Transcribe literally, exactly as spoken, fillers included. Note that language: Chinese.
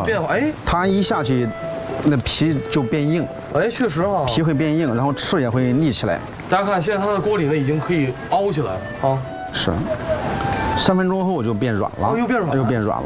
变化，哎， 它一下去，那皮就变硬。 哎，确实啊， 皮会变硬，然后翅也会立起来。 大家看，现在它的锅里呢已经可以凹起来了啊。 是，三分钟后就变软了。 哦，又变软了， 又变软了。